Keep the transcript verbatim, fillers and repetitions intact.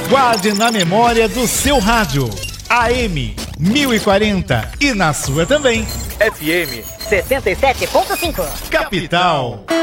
Guarde na memória do seu rádio. A M mil e quarenta e na sua também. F M setenta e sete ponto cinco. Capital.